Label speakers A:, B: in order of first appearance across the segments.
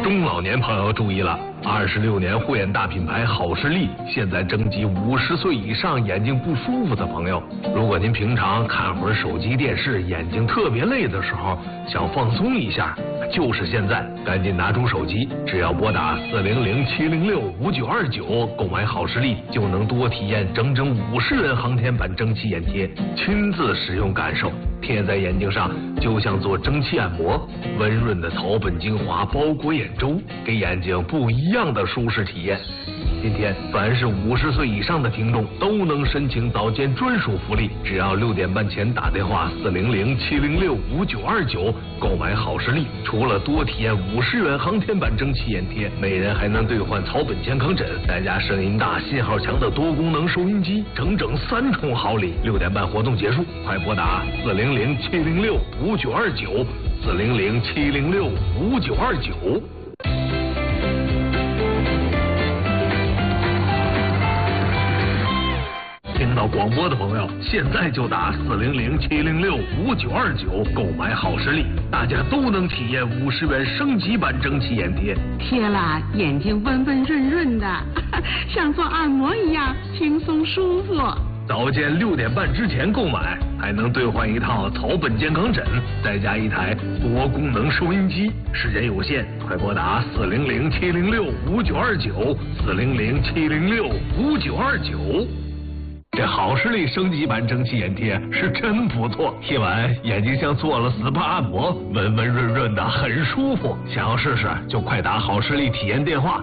A: 中老年朋友注意了，26年护眼大品牌好视力现在征集50岁以上眼睛不舒服的朋友。如果您平常看会儿手机电视，眼睛特别累的时候，想放松一下，就是现在，赶紧拿出手机，只要拨打400-706-5929购买好视力，就能多体验整整50元航天版蒸汽眼贴，亲自使用感受，贴在眼睛上就像做蒸汽按摩，温润的草本精华包裹眼周，给眼睛不一样的舒适体验。今天凡是50岁以上的听众都能申请早间专属福利，只要6点半前打电话400-706-5929购买好视力，除了多体验50元航天版蒸汽眼贴，每人还能兑换草本健康枕，再加声音大、信号强的多功能收音机，整整3重好礼。6点半活动结束，快拨打400-706-5929，400-706-5929。听到广播的朋友，现在就打400-706-5929购买好视力，大家都能体验50元升级版蒸汽眼贴，
B: 贴了眼睛温温润润的，像做按摩一样轻松舒服。
A: 早间6点半之前购买，还能兑换一套草本健康枕，再加一台多功能收音机。时间有限，快拨打400-706-5929，400-706-5929。这好视力升级版蒸汽眼贴是真不错，贴完眼睛像做了 SPA 按摩，温温润润的，很舒服。想要试试就快打好视力体验电话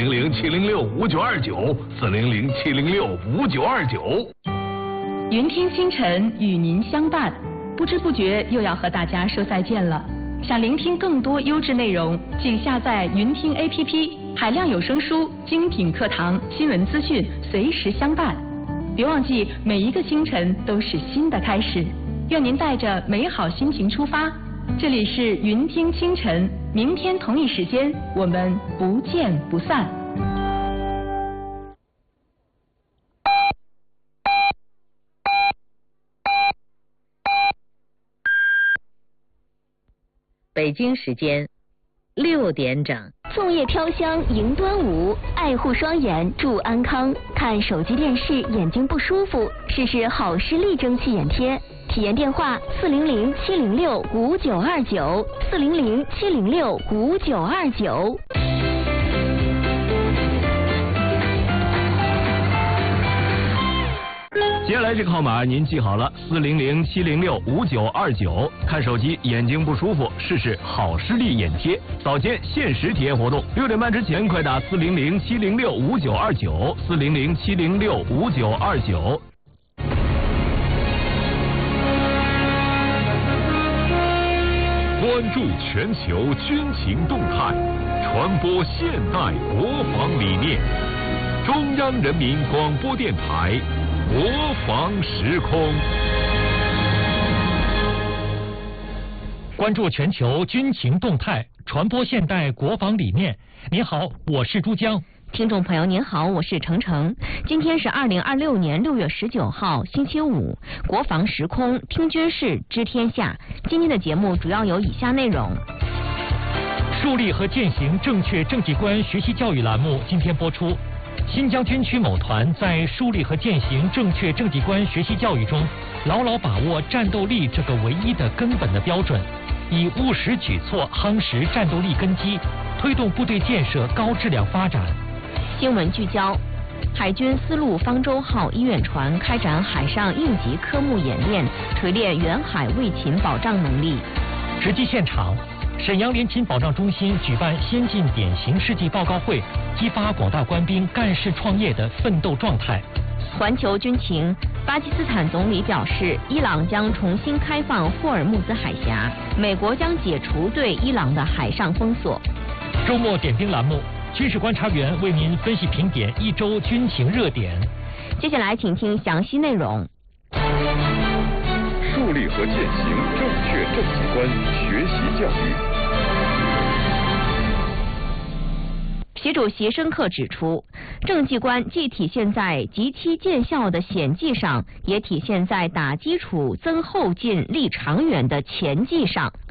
A: 400-706-5929，400-706-5929。
C: 云听清晨与您相伴，不知不觉又要和大家说再见了。想聆听更多优质内容，请下载云听 APP， 海量有声书、精品课堂、新闻资讯，随时相伴。别忘记，每一个清晨都是新的开始。愿您带着美好心情出发。这里是云听清晨，明天同一时间我们不见不散。
D: 北京时间6点整。
E: 粽叶飘香迎端午，爱护双眼祝安康。看手机电视眼睛不舒服，试试好视力蒸汽眼贴。体验电话400-706-5929，400-706-5929。
F: 接下来这个号码您记好了，400-706-5929。看手机眼睛不舒服，试试好视力眼贴。早间限时体验活动，6点半之前快打400-706-5929，400-706-5929。
G: 关注全球军情动态，传播现代国防理念。中央人民广播电台国防时空。
H: 关注全球军情动态，传播现代国防理念。您好，我是珠江。
E: 听众朋友您好，我是程程。今天是2026年6月19号星期五，国防时空听军事知天下。今天的节目主要有以下内容：
H: 树立和践行正确政绩观学习教育栏目今天播出。新疆军区某团在树立和践行正确政绩观学习教育中，牢牢把握战斗力这个唯一的根本的标准，以务实举措夯实战斗力根基，推动部队建设高质量发展。
E: 新闻聚焦：海军丝路方舟号医院船开展海上应急科目演练，锤炼远海卫勤保障能力。
H: 实际现场，沈阳联勤保障中心举办先进典型事迹报告会，激发广大官兵干事创业的奋斗状态。
E: 环球军情：巴基斯坦总理表示，伊朗将重新开放霍尔木兹海峡，美国将解除对伊朗的海上封锁。
H: 周末点兵栏目，军事观察员为您分析评点一周军情热点。
E: 接下来请听详细内容。
G: 树立和践行正确政绩观学习教育。
E: 习主席深刻指出，政绩观既体现在集期见效的显绩上，也体现在打基础、增后劲、立长远的前绩上。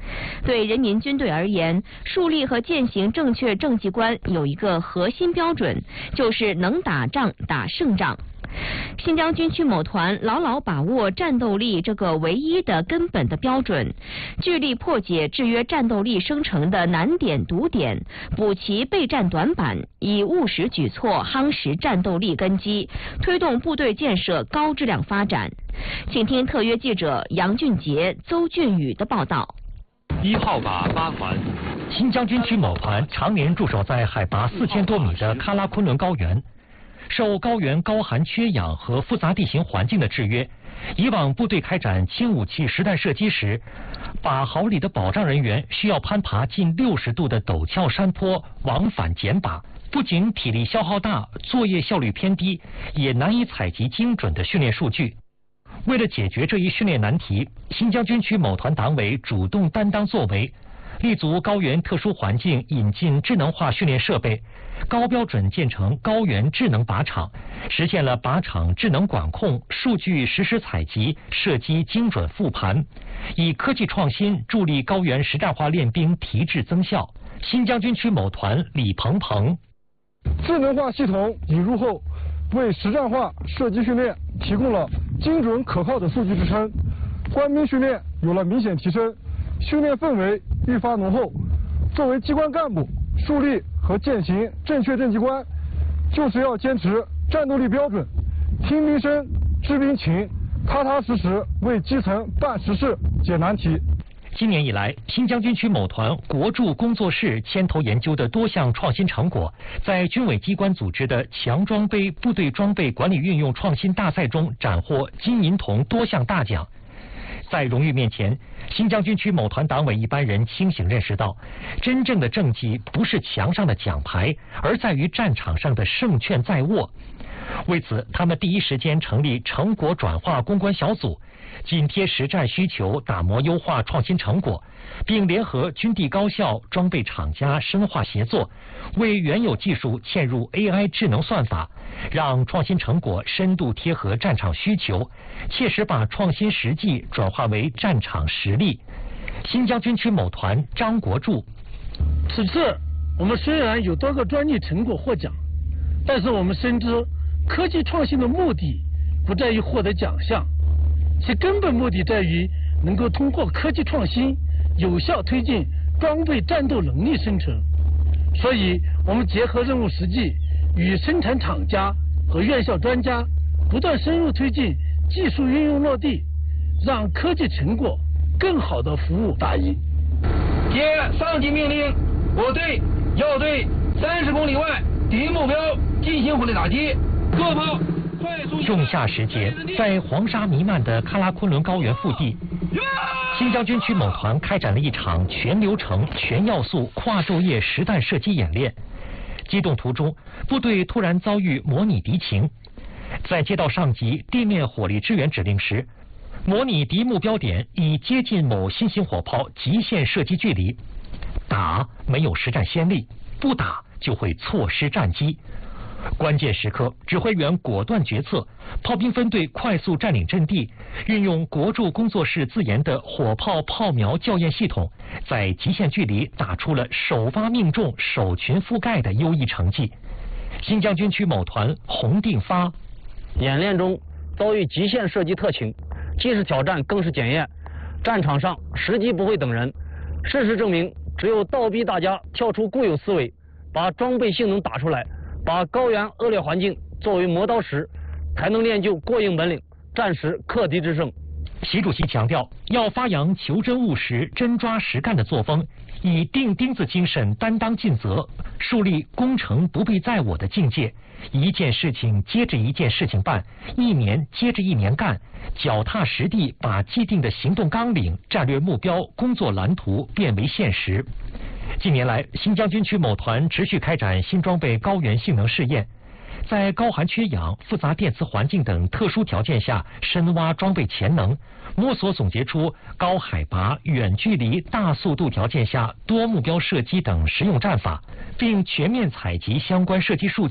E: 对人民军队而言，树立和践行正确政绩观有一个核心标准，就是能打仗打胜仗。新疆军区某团牢牢把握战斗力这个唯一的根本的标准，聚力破解制约战斗力生成的难点堵点，补齐备战短板，以务实举措夯实战斗力根基，推动部队建设高质量发展。请听特约记者杨俊杰、邹俊宇的报道。
H: 1号靶8环，新疆军区某团常年驻守在海拔4000多米的喀拉昆仑高原。受高原高寒缺氧和复杂地形环境的制约，以往部队开展轻武器实弹射击时，靶壕里的保障人员需要攀爬近60度的陡峭山坡往返捡靶，不仅体力消耗大，作业效率偏低，也难以采集精准的训练数据。为了解决这一训练难题，新疆军区某团党委主动担当作为，立足高原特殊环境，引进智能化训练设备，高标准建成高原智能靶场，实现了靶场智能管控、数据实时采集、射击精准复盘，以科技创新助力高原实战化练兵提质增效。新疆军区某团李鹏鹏，
I: 智能化系统引入后，为实战化射击训练提供了精准可靠的数据支撑，官兵训练有了明显提升，训练氛围愈发浓厚。作为机关干部，树立和践行正确政绩观，就是要坚持战斗力标准，听兵声、知兵情，踏踏实实为基层办实事、解难题。
H: 今年以来，新疆军区某团国驻工作室牵头研究的多项创新成果，在军委机关组织的强装备部队装备管理运用创新大赛中斩获金银铜多项大奖。在荣誉面前，新疆军区某团党委一般人清醒认识到，真正的政绩不是墙上的奖牌，而在于战场上的胜券在握。为此，他们第一时间成立成果转化攻关小组，紧贴实战需求，打磨优化创新成果，并联合军地高校、装备厂家深化协作，为原有技术嵌入 AI 智能算法，让创新成果深度贴合战场需求，切实把创新实际转化为战场实力。新疆军区某团张国柱，
J: 此次我们虽然有多个专利成果获奖，但是我们深知科技创新的目的不在于获得奖项，其根本目的在于能够通过科技创新有效推进装备战斗能力生成。所以我们结合任务实际，与生产厂家和院校专家不断深入推进技术运用落地，让科技成果更好地服务大营。
K: 接上级命令，我队要对30公里外敌目标进行火力打击，各炮快速。
H: 仲夏时节，在黄沙弥漫的喀拉昆仑高原腹地，新疆军区某团开展了一场全流程、全要素跨昼夜实弹射击演练。机动途中，部队突然遭遇模拟敌情，在接到上级地面火力支援指令时，模拟敌目标点已接近某新型火炮极限射击距离，打没有实战先例，不打就会错失战机。关键时刻，指挥员果断决策，炮兵分队快速占领阵地，运用国驻工作室自研的火炮炮瞄校验系统，在极限距离打出了首发命中、首群覆盖的优异成绩。新疆军区某团洪定发，
L: 演练中遭遇极限射击特情，既是挑战更是检验。战场上时机不会等人，事实证明，只有倒逼大家跳出固有思维，把装备性能打出来，把高原恶劣环境作为磨刀石，才能练就过硬本领，战时克敌制胜。
H: 习主席强调，要发扬求真务实、真抓实干的作风，以钉钉子精神担当尽责，树立攻城不必在我的境界，一件事情接着一件事情办，一年接着一年干，脚踏实地把既定的行动纲领、战略目标、工作蓝图变为现实。近年来，新疆军区某团持续开展新装备高原性能试验，在高寒缺氧、复杂电磁环境等特殊条件下深挖装备潜能，摸索总结出高海拔、远距离、大速度条件下多目标射击等实用战法，并全面采集相关射击数据，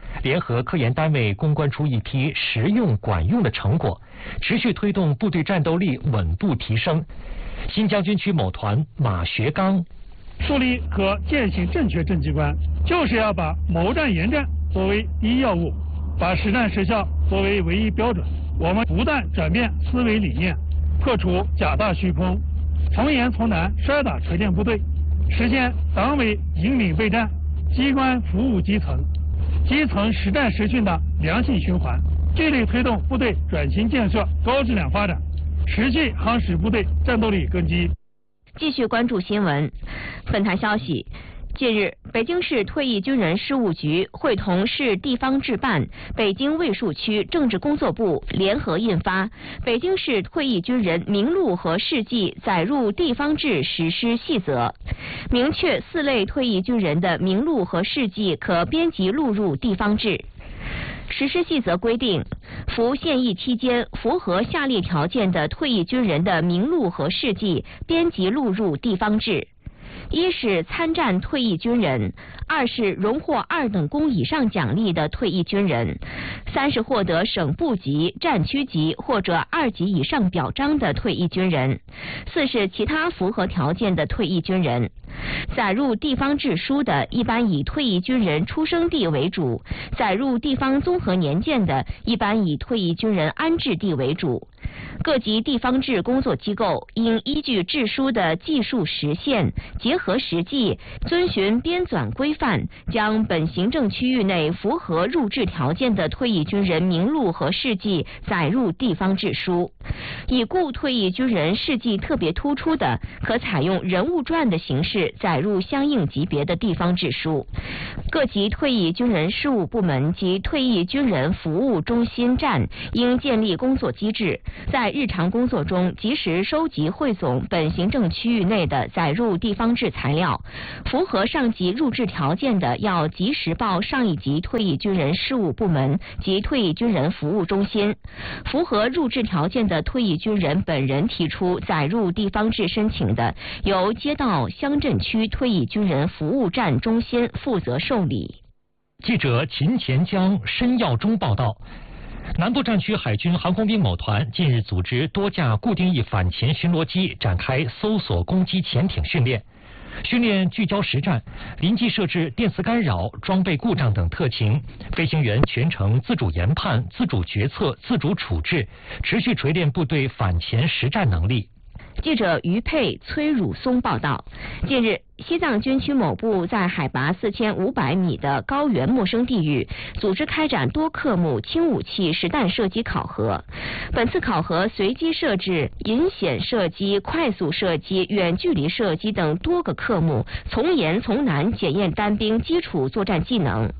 H: 联合科研单位攻关出一批实用管用的成果，持续推动部队战斗力稳步提升。新疆军区某团马学刚，
J: 树立和践行正确政绩观，就是要把谋战研战作为第一要务，把实战实效作为唯一标准。我们不断转变思维理念，破除假大虚空，从严从难筛打锤炼部队，实现党委引领备战，机关服务基层，基层实战实训的良性循环，致力推动部队转型建设高质量发展，持续夯实部队战斗力根基。
E: 继续关注新闻。本台消息，近日，北京市退役军人事务局会同市地方治办、北京卫戍区政治工作部联合印发《北京市退役军人名录和事迹载入地方志实施细则》，明确4类退役军人的名录和事迹可编辑录入地方志。实施细则规定，服现役期间符合下列条件的退役军人的名录和事迹编辑录入地方志：一是参战退役军人，二是荣获2等功以上奖励的退役军人，三是获得省部级、战区级或者2级以上表彰的退役军人，四是其他符合条件的退役军人。载入地方志书的，一般以退役军人出生地为主；载入地方综合年鉴的，一般以退役军人安置地为主。各级地方志工作机构应依据志书的技术实现，结合实际，遵循编纂规范，将本行政区域内符合入志条件的退役军人名录和事迹载入地方志书。已故退役军人事迹特别突出的，可采用人物传的形式载入相应级别的地方志书。各级退役军人事务部门及退役军人服务中心站应建立工作机制，在日常工作中及时收集汇总本行政区域内的载入地方志材料，符合上级入志条件的要及时报上一级退役军人事务部门及退役军人服务中心，符合入志条件的退役军人本人提出载入地方志申请的，由街道乡镇区退役军人服务站中心负责受理。
H: 记者秦前江、申耀中报道。南部战区海军航空兵某团近日组织多架固定翼反潜巡逻机展开搜索攻击潜艇训练。训练聚焦实战，临机设置电磁干扰、装备故障等特情，飞行员全程自主研判、自主决策、自主处置，持续锤炼部队反潜实战能力。
E: 记者于佩、崔汝松报道，近日，西藏军区某部在海拔4500米的高原陌生地域组织开展多科目轻武器实弹射击考核。本次考核随机设置引险射击、快速射击、远距离射击等多个科目，从严从难检验单兵基础作战技能。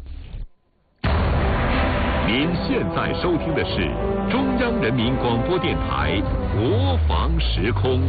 G: 您现在收听的是中央人民广播电台国防时空。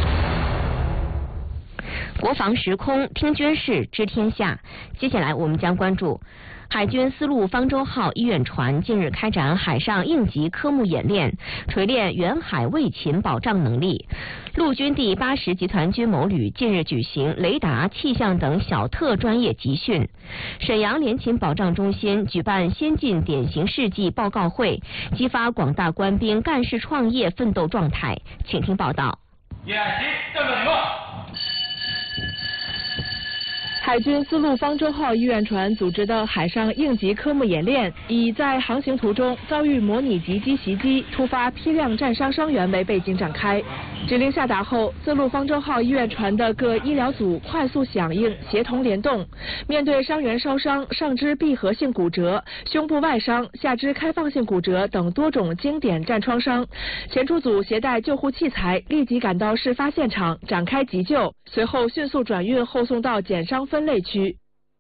E: 国防时空，听军事，知天下。接下来我们将关注海军丝路方舟号医院船近日开展海上应急科目演练，锤炼远海卫勤保障能力。陆军第80集团军某旅近日举行雷达、气象等小特专业集训。沈阳联勤保障中心举办先进典型事迹报告会，激发广大官兵干事创业奋斗状态。请听报道。
M: 演习正正礼貌。
N: 海军丝路方舟号医院船组织的海上应急科目演练，以在航行途中遭遇模拟敌机袭击、突发批量战伤伤员为背景展开。指令下达后，丝路方舟号医院船的各医疗组快速响应，协同联动，面对伤员烧伤、上肢闭合性骨折、胸部外伤、下肢开放性骨折等多种经典战创伤，前出组携带救护器材，立即赶到事发现场展开急救，随后迅速转运后送到减伤分类区。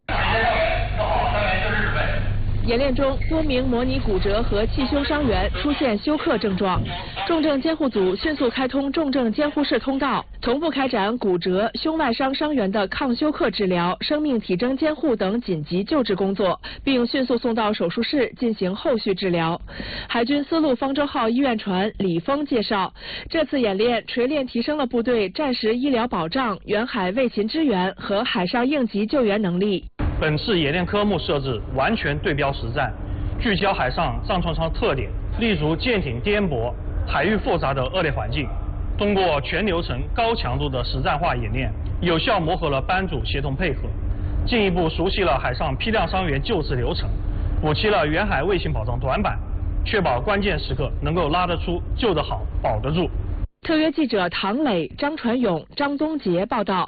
N: 演练中，多名模拟骨折和气胸伤员出现休克症状，重症监护组迅速开通重症监护室通道，同步开展骨折、胸外伤伤员的抗休克治疗、生命体征监护等紧急救治工作，并迅速送到手术室进行后续治疗。海军丝路方舟号医院船李峰介绍，这次演练锤炼提升了部队战时医疗保障、远海卫勤支援和海上应急救援能力。
O: 本次演练科目设置完全对标实战，聚焦海上战创伤特点，例如舰艇颠簸、海域复杂的恶劣环境。通过全流程高强度的实战化演练，有效磨合了班组协同配合，进一步熟悉了海上批量伤员救治流程，补齐了远海卫星保障短板，确保关键时刻能够拉得出、救得好、保得住。
N: 特约记者唐磊、张传勇、张宗杰报道。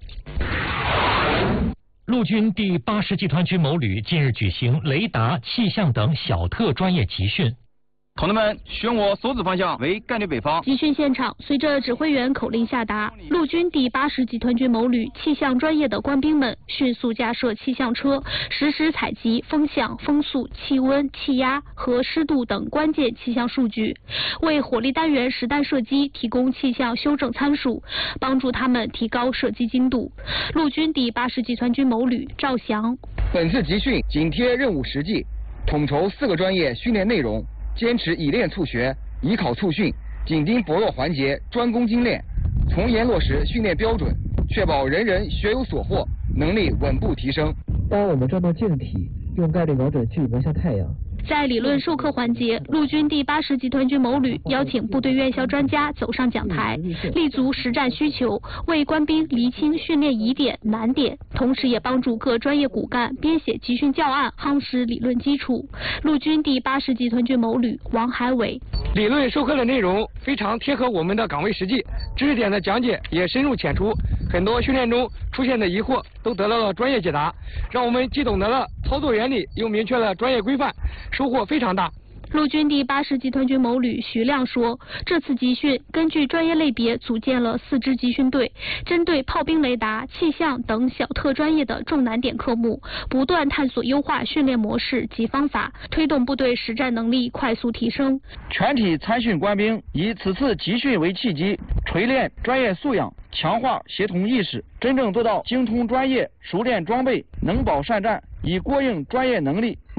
H: 陆军第80集团军某旅近日举行雷达、气象等小特专业集训。
P: 同志们，选我所指方向为干队北方。
Q: 集训现场，随着指挥员口令下达，陆军第80集团军某旅气象专业的官兵们迅速架设气象车，实时采集风向、风速、气温、气压和湿度等关键气象数据，为火力单元实弹射击提供气象修正参数，帮助他们提高射击精度。陆军第80集团军某旅赵翔。
R: 本次集训紧贴任务实际，统筹4个专业训练内容。坚持以练促学、以考促训，紧盯薄弱环节，专攻精练，从严落实训练标准，确保人人学有所获，能力稳步提升。
S: 当我们转到镜体，用概率瞄准去瞄向太阳。
Q: 在理论授课环节，陆军第80集团军某旅邀请部队院校专家走上讲台，立足实战需求，为官兵厘清训练疑点难点，同时也帮助各专业骨干编写集训教案，夯实理论基础。陆军第80集团军某旅王海伟。
T: 理论授课的内容非常贴合我们的岗位实际，知识点的讲解也深入浅出，很多训练中出现的疑惑都得到了专业解答，让我们既懂得了操作原理，又明确了专业规范，收获非常大。
Q: 陆军第80集团军某旅徐亮说，这次集训根据专业类别组建了4支集训队，针对炮兵雷达、气象等小特专业的重难点科目，不断探索优化训练模式及方法，推动部队实战能力快速提升。
R: 全体参训官兵以此次集训为契机，锤炼专业素养，强化协同意识，真正做到精通专业、熟练装备、能保善战，以过硬专业能力